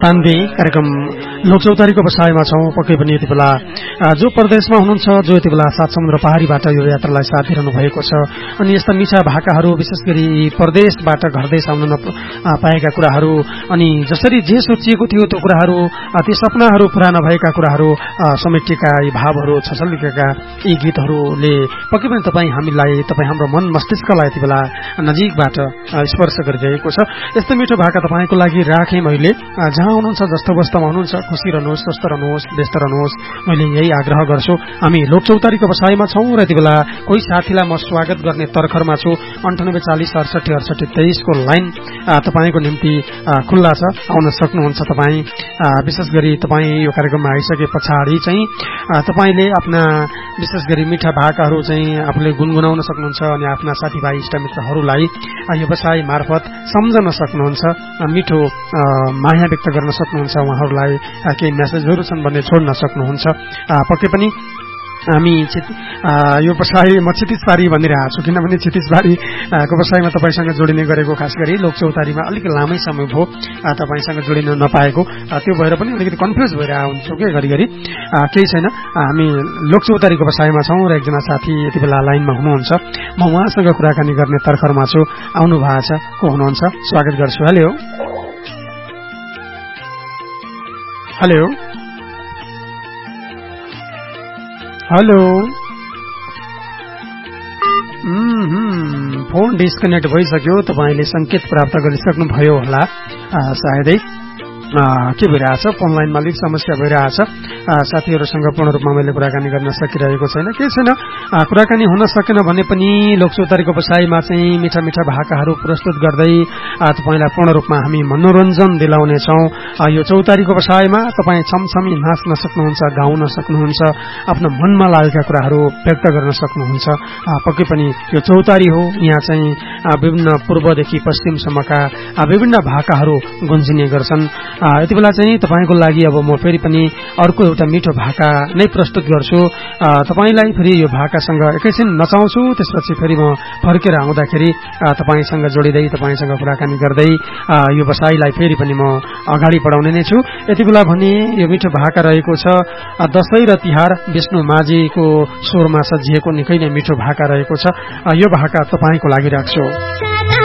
तान्दी कार्यक्रम लोकचौतारीको बसाइमा छौं। पक्कै पनि यति बेला जो प्रदेशमा हुनुहुन्छ, जो यति बेला सात समुद्र पहाडीबाट यो यात्रालाई साथ दिइरहनु भएको छ, अनि यस्ता मिठा भाकाहरू विशेष गरी प्रदेशबाट घर देश आउन नपाएका कुराहरू, अनि जसरी जे सोचिएको थियो त्यो कुराहरू, ती सपनाहरू पूरा नभएका कुराहरू समेटिएका यी भावहरू छचल्केका यी गीतहरूले पक्कै पनि तपाईँ हाम्रो मन मस्तिष्कलाई यति बेला नजिकबाट स्पर्श गरिरहेको छ। यस्तो मिठो भाका तपाईँको लागि राखेँ मैले। जहाँ हुनुहुन्छ, जस्तो अवस्थामा हुनुहुन्छ, खुसी रहनुहोस्, स्वस्थ रहनुहोस्, व्यस्त रहनुहोस्, मैले यही आग्रह गर्छु। हामी लोकचौतारीको बसाइमा छौं र यति बेला कोही साथीलाई म स्वागत गर्ने तर्खरमा छु। 98 40 68 68 23 को लाइन तपाईँको निम्ति खुल्ला छ, आउन सक्नुहुन्छ तपाईँ। विशेष गरी तपाईँ यो कार्यक्रममा आइसके पछाडि चाहिँ तपाईँले आफ्ना विशेष गरी मिठा भाकाहरू चाहिँ आफूले गुनगुनाउन सक्नुहुन्छ अनि आफ्ना साथीभाइ इष्टमित्रहरूलाई यो बसाइ मार्फत सम्झन सक्नुहुन्छ, मिठो माया व्यक्त गर्न सक्नुहुन्छ, उहाँहरूलाई केही मेसेजहरू छन् भन्ने छोड्न सक्नुहुन्छ। पक्कै पनि हामी यो बसाइ म क्षितिजबारी भनिरहेको छु, किनभने क्षितिजबारीको बसाइमा तपाईँसँग जोडिने गरेको खास गरी लोकचौतारीमा अलिक लामै समय भयो तपाईँसँग जोडिन नपाएको, त्यो भएर पनि अलिकति कन्फ्युज भइरहेको हुन्छु के घरिघरि। केही छैन, हामी लोकचौतारीको बसाइमा छौं र एकजना साथी यति बेला लाइनमा हुनुहुन्छ। म उहाँसँग कुराकानी गर्ने तर्खरमा छु, आउनु भएको छ, को हुनुहुन्छ, स्वागत गर्छु। Hello hello hello, phone disconnect भइसक्यो। तपाईँले संकेत प्राप्त गरिसक्नुभयो होला सायदै। के भइरहेछ, फोन लाइनमा अलिक समस्या भइरहेछ, साथीहरूसँग पूर्ण रूपमा मैले कुराकानी गर्न सकिरहेको छैन। केही छैन, कुराकानी हुन सकेन भने पनि लोकचौतारीको बसाइमा चाहिँ मिठा मिठा भाकाहरू प्रस्तुत गर्दै तपाईँलाई पूर्ण रूपमा हामी मनोरञ्जन दिलाउनेछौँ। यो चौतारीको बसाइमा तपाईँ छमछमी नाच्न सक्नुहुन्छ, गाउन सक्नुहुन्छ, आफ्नो मनमा लागेका कुराहरू व्यक्त गर्न सक्नुहुन्छ। पक्कै पनि यो चौतारी हो, यहाँ चाहिँ विभिन्न पूर्वदेखि पश्चिमसम्मका विभिन्न भाकाहरू गुन्जिने गर्छन्। यति बेला चाहिँ तपाईँको लागि अब म फेरि पनि अर्को एउटा मिठो भाका नै प्रस्तुत गर्छु। तपाईँलाई फेरि यो भाकासँग एकैछिन नचाउँछु, त्यसपछि फेरि म फर्केर आउँदाखेरि तपाईँसँग जोडिँदै तपाईँसँग कुराकानी गर्दै यो बसाइलाई फेरि पनि म अगाडि बढाउने नै छु। यति बेला भने यो मिठो भाका रहेको छ दशैं र तिहार, विष्णु माझीको स्वरमा सजिएको निकै नै मिठो भाका रहेको छ। यो भाका तपाईँको लागि राख्छु।